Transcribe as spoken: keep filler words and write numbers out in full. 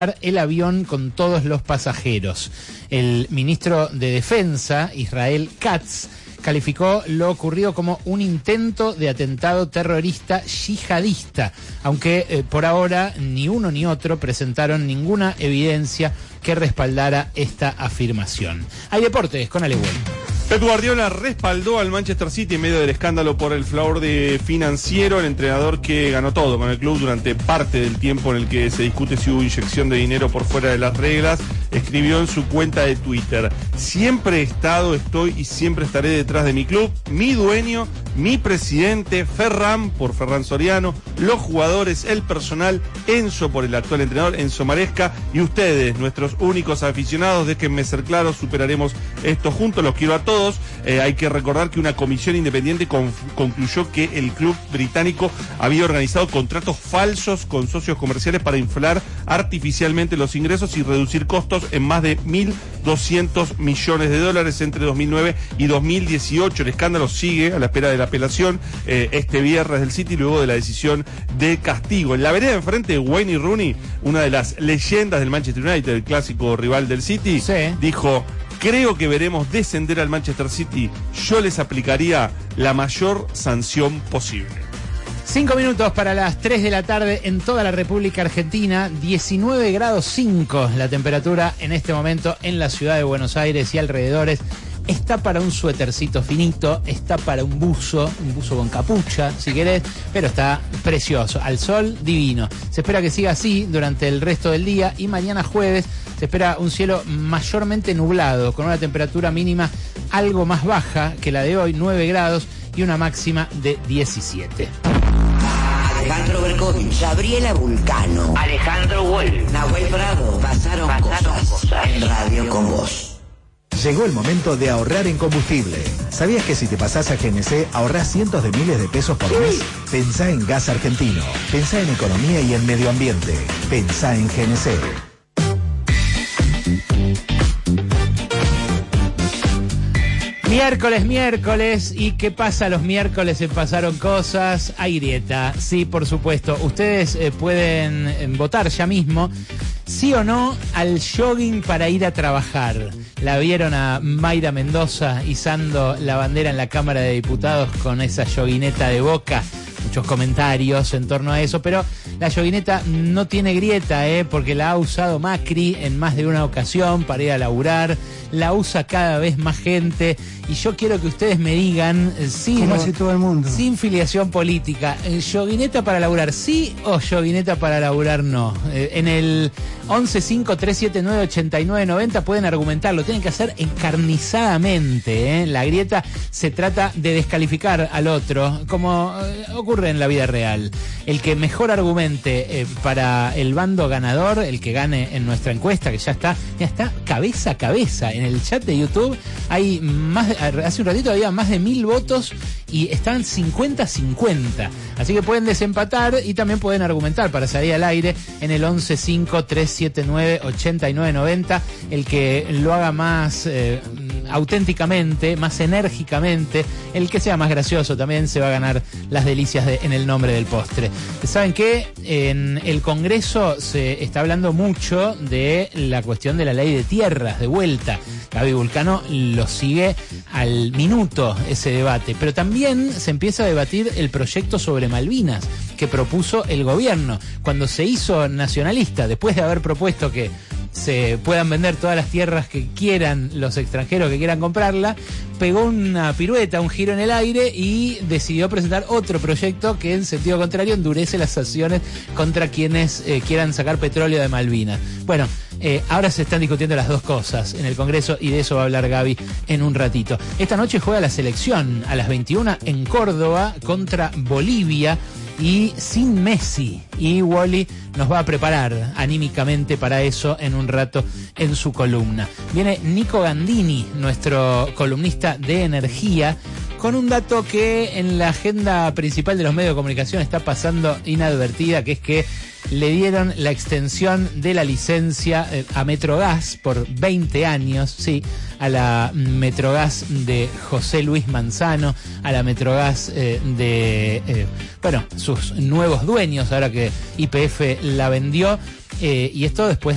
el avión con todos los pasajeros. El ministro de Defensa, Israel Katz, calificó lo ocurrido como un intento de atentado terrorista yihadista, aunque eh, por ahora ni uno ni otro presentaron ninguna evidencia que respaldara esta afirmación. Hay deportes con Ale Güell. Pep Guardiola respaldó al Manchester City en medio del escándalo por el fraude financiero. El entrenador que ganó todo con el club durante parte del tiempo en el que se discute si hubo inyección de dinero por fuera de las reglas, escribió en su cuenta de Twitter: siempre he estado, estoy y siempre estaré detrás de mi club, mi dueño, mi presidente, Ferran por Ferran Soriano, los jugadores, el personal, Enzo por el actual entrenador, Enzo Maresca, y ustedes, nuestros únicos aficionados. Déjenme ser claros, superaremos esto juntos, los quiero a todos. Eh, hay que recordar que una comisión independiente conf- concluyó que el club británico había organizado contratos falsos con socios comerciales para inflar artificialmente los ingresos y reducir costos en más de mil doscientos millones de dólares entre dos mil nueve y dos mil dieciocho. El escándalo sigue a la espera de la apelación eh, este viernes del City luego de la decisión de castigo. En la vereda de enfrente, Wayne Rooney, una de las leyendas del Manchester United, el clásico rival del City, Sí. dijo: creo que veremos descender al Manchester City. Yo les aplicaría la mayor sanción posible. Cinco minutos para las tres de la tarde en toda la República Argentina, diecinueve grados cinco la temperatura en este momento en la ciudad de Buenos Aires y alrededores. Está para un suétercito finito, está para un buzo, un buzo con capucha, si querés, pero está precioso, al sol divino. Se espera que siga así durante el resto del día y mañana jueves se espera un cielo mayormente nublado, con una temperatura mínima algo más baja que la de hoy, nueve grados, y una máxima de diecisiete. Alejandro Berkovich, Gabriela Vulcano, Alejandro Wolf, Nahuel Prado, pasaron, Pasaron cosas, cosas. en Radio con Vos. Llegó el momento de ahorrar en combustible. ¿Sabías que si te pasás a G N C ahorrás cientos de miles de pesos por mes? Pensá en gas argentino. Pensá en economía y en medio ambiente. Pensá en G N C. Miércoles, miércoles, ¿y qué pasa los miércoles en Pasaron Cosas? Hay grieta, sí, por supuesto. Ustedes eh, pueden eh, votar ya mismo, sí o no, al jogging para ir a trabajar. La vieron a Mayra Mendoza izando la bandera en la Cámara de Diputados con esa joguineta de Boca. Muchos comentarios en torno a eso, pero la joguineta no tiene grieta, ¿eh? Porque la ha usado Macri en más de una ocasión para ir a laburar, la usa cada vez más gente, y yo quiero que ustedes me digan, sí, como no, hace todo el mundo, sin filiación política, ¿joguineta para laburar sí o joguineta para laburar no? Eh, en el once cinco tres siete nueve ocho nueve nueve cero pueden argumentarlo, tienen que hacer encarnizadamente, ¿eh? La grieta se trata de descalificar al otro, como eh, ocurre en la vida real. El que mejor argumente eh, para el bando ganador, el que gane en nuestra encuesta, que ya está, ya está cabeza a cabeza. En el chat de YouTube hay más, hace un ratito había más de mil votos y están cincuenta cincuenta. Así que pueden desempatar y también pueden argumentar para salir al aire en el once cinco tres siete nueve ocho nueve nueve cero. El que lo haga más eh, auténticamente, más enérgicamente, el que sea más gracioso también se va a ganar las delicias de En el Nombre del Postre. ¿Saben qué? En el Congreso se está hablando mucho de la cuestión de la ley de tierras, de vuelta. Gaby Vulcano lo sigue al minuto ese debate, pero también se empieza a debatir el proyecto sobre Malvinas que propuso el gobierno. Cuando se hizo nacionalista, después de haber propuesto que se puedan vender todas las tierras que quieran los extranjeros que quieran comprarla, pegó una pirueta, un giro en el aire y decidió presentar otro proyecto que en sentido contrario endurece las sanciones contra quienes eh, quieran sacar petróleo de Malvinas. Bueno, eh, ahora se están discutiendo las dos cosas en el Congreso y de eso va a hablar Gaby en un ratito. Esta noche juega la selección a las veintiuna en Córdoba contra Bolivia y sin Messi, y Wally nos va a preparar anímicamente para eso en un rato en su columna. Viene Nico Gandini, nuestro columnista de energía, con un dato que en la agenda principal de los medios de comunicación está pasando inadvertida, que es que le dieron la extensión de la licencia eh, a Metrogas por veinte años, sí, a la Metrogas de José Luis Manzano, a la Metrogas eh, de, eh, bueno, sus nuevos dueños, ahora que Y P F la vendió, eh, y esto después